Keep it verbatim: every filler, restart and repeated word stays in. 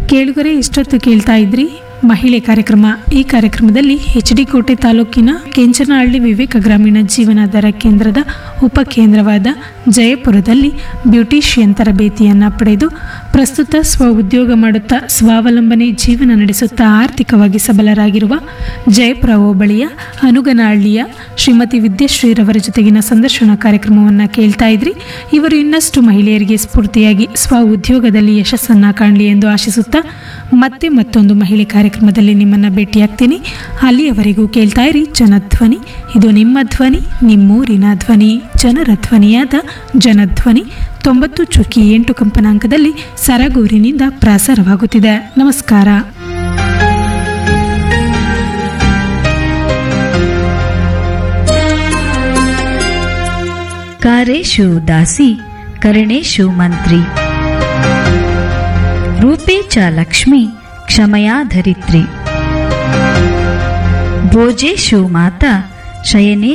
ಕೇಳುಗರೆ ಇಷ್ಟೊತ್ತು ಕೇಳ್ತಾ ಇದ್ರಿ ಮಹಿಳೆ ಕಾರ್ಯಕ್ರಮ. ಈ ಕಾರ್ಯಕ್ರಮದಲ್ಲಿ ಎಚ್ ಡಿ ಕೋಟೆ ತಾಲೂಕಿನ ಕೆಂಚನಹಳ್ಳಿ ವಿವೇಕ ಗ್ರಾಮೀಣ ಜೀವನಾಧಾರ ಕೇಂದ್ರದ ಉಪಕೇಂದ್ರವಾದ ಜಯಪುರದಲ್ಲಿ ಬ್ಯೂಟಿಷಿಯನ್ ತರಬೇತಿಯನ್ನು ಪಡೆದು ಪ್ರಸ್ತುತ ಸ್ವ ಉದ್ಯೋಗ ಮಾಡುತ್ತಾ ಸ್ವಾವಲಂಬನೆ ಜೀವನ ನಡೆಸುತ್ತಾ ಆರ್ಥಿಕವಾಗಿ ಸಬಲರಾಗಿರುವ ಜಯಪುರ ಹೋಬಳಿಯ ಅನುಗನಹಳ್ಳಿಯ ಶ್ರೀಮತಿ ವಿದ್ಯಾಶ್ರೀರವರ ಜೊತೆಗಿನ ಸಂದರ್ಶನ ಕಾರ್ಯಕ್ರಮವನ್ನು ಕೇಳ್ತಾ ಇದ್ರಿ. ಇವರು ಇನ್ನಷ್ಟು ಮಹಿಳೆಯರಿಗೆ ಸ್ಫೂರ್ತಿಯಾಗಿ ಸ್ವ ಉದ್ಯೋಗದಲ್ಲಿ ಯಶಸ್ಸನ್ನು ಕಾಣಲಿ ಎಂದು ಆಶಿಸುತ್ತಾ ಮತ್ತೆ ಮತ್ತೊಂದು ಮಹಿಳೆ ಕಾರ್ಯಕ್ರಮದಲ್ಲಿ ನಿಮ್ಮನ್ನು ಭೇಟಿಯಾಗ್ತೀನಿ. ಅಲ್ಲಿಯವರೆಗೂ ಕೇಳ್ತಾ ಇರಿ ಜನಧ್ವನಿ. ಇದು ನಿಮ್ಮ ಧ್ವನಿ, ನಿಮ್ಮೂರಿನ ಧ್ವನಿ, ಜನರ ಧ್ವನಿಯಾದ ಜನಧ್ವನಿ ತೊಂಬತ್ತು ಚುಕ್ಕಿ ಎಂಟು ಕಂಪನಾಂಕದಲ್ಲಿ ಸರಗೂರಿನಿಂದ ಪ್ರಸಾರವಾಗುತ್ತಿದೆ. ನಮಸ್ಕಾರ. ಕಾರೇಶು ದಾಸಿ ಕರಣೇಶು ಮಂತ್ರಿ ರೂಪೇ ಚ ಲಕ್ಷ್ಮಿ ಕ್ಷಮಯಾ ಧರಿತ್ರಿ ಭೋಜೇಶು ಮಾತಾ ಶಯನೇ